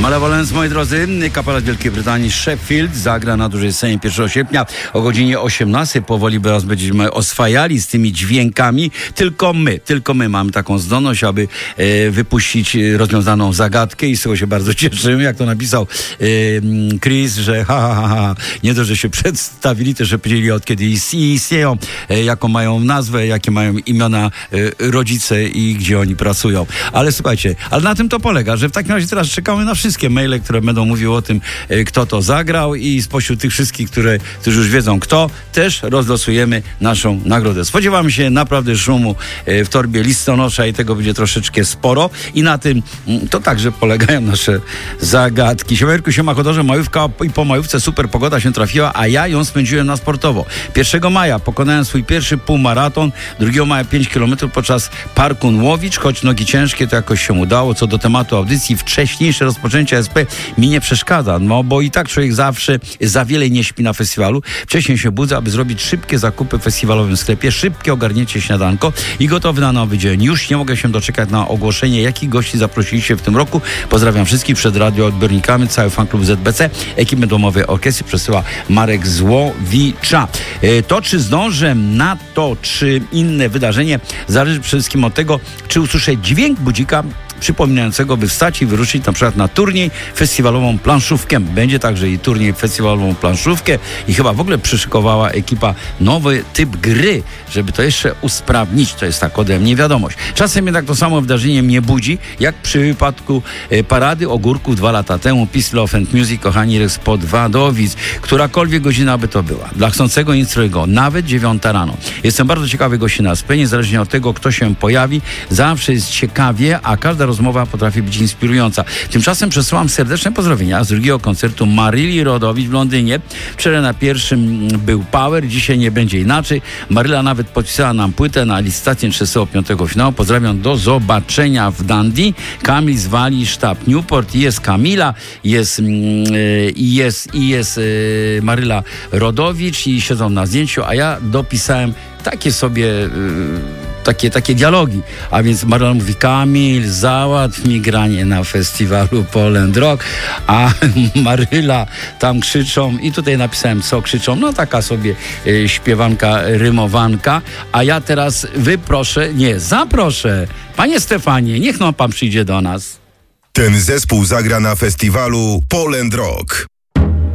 Malevolence, moi drodzy, kapelan Wielkiej Brytanii Sheffield zagra na dużej scenie 1 sierpnia o godzinie 18. Powoli teraz będziemy oswajali z tymi dźwiękami. Tylko my mamy taką zdolność, aby wypuścić rozwiązaną zagadkę i z tego się bardzo cieszymy. Jak to napisał Chris, że nie to, że się przedstawili, też że powiedzieli od kiedy istnieją, jaką mają nazwę, jakie mają imiona rodzice i gdzie oni pracują. Ale słuchajcie, ale na tym to polega, że w takim razie teraz czekamy na wszystkie maile, które będą mówiły o tym, kto to zagrał i spośród tych wszystkich, którzy już wiedzą kto, też rozlosujemy naszą nagrodę. Spodziewamy się naprawdę szumu w torbie listonosza i tego będzie troszeczkę sporo i na tym to także polegają nasze zagadki. Siemerku, siema Chodorze, majówka i po majówce super pogoda się trafiła, a ja ją spędziłem na sportowo. 1 maja pokonałem swój pierwszy półmaraton, 2 maja 5 km podczas parku Łowicz, choć nogi ciężkie, to jakoś się udało. Co do tematu audycji, wcześniejsze rozpoczęcie SP mi nie przeszkadza, no bo i tak człowiek zawsze za wiele nie śpi na festiwalu. Wcześniej się budzę, aby zrobić szybkie zakupy w festiwalowym sklepie, szybkie ogarnięcie śniadanko i gotowy na nowy dzień. Już nie mogę się doczekać na ogłoszenie, jakich gości zaprosiliście w tym roku. Pozdrawiam wszystkich przed radioodbiornikami, cały fanklub ZBC, ekipy domowej orkiestry przesyła Marek Złowicza. To, czy zdążę na to, czy inne wydarzenie, zależy przede wszystkim od tego, czy usłyszę dźwięk budzika przypominającego, by wstać i wyruszyć na przykład na turniej festiwalową planszówkę. Będzie także i turniej festiwalową planszówkę i chyba w ogóle przyszykowała ekipa nowy typ gry, żeby to jeszcze usprawnić. To jest tak ode mnie wiadomość. Czasem jednak to samo wydarzenie mnie budzi, jak przy wypadku Parady Ogórków 2 lata temu. Peace, Love and Music, kochani, spod Wadowic. Którakolwiek godzina by to była. Dla chcącego instruego, nawet 9 rano. Jestem bardzo ciekawy gości na spę, niezależnie od tego, kto się pojawi. Zawsze jest ciekawie, a każda rozmowa potrafi być inspirująca. Tymczasem przesyłam serdeczne pozdrowienia z drugiego koncertu Maryli Rodowicz w Londynie. Wczoraj na pierwszym był Power, dzisiaj nie będzie inaczej. Maryla nawet podpisała nam płytę na licytację 35. finału. Pozdrawiam, do zobaczenia w Dundee. Kamil z Walii, sztab Newport, jest Kamila, jest Maryla Rodowicz i siedzą na zdjęciu, a ja dopisałem takie sobie takie dialogi, a więc Maryla mówi: Kamil, załatw mi granie na festiwalu Poland Rock, a Maryla tam krzyczą i tutaj napisałem, co krzyczą, no taka sobie śpiewanka, rymowanka, a ja teraz zaproszę, panie Stefanie, niech no pan przyjdzie do nas. Ten zespół zagra na festiwalu Poland Rock.